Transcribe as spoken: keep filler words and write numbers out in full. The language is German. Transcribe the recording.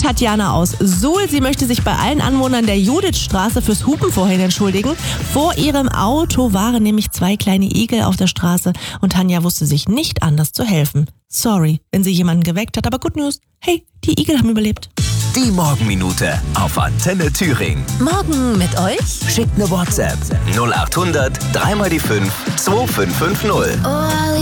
Tatjana aus Suhl. Sie möchte sich bei allen Anwohnern der Judithstraße fürs Hupen vorhin entschuldigen. Vor ihrem Auto waren nämlich zwei kleine Igel auf der Straße und Tanja wusste sich nicht anders zu helfen. Sorry, wenn sie jemanden geweckt hat, aber Good News. Hey, die Igel haben überlebt. Die Morgenminute auf Antenne Thüringen. Morgen mit euch? Schickt eine WhatsApp null acht hundert drei mal die fünf zwei fünf fünf null.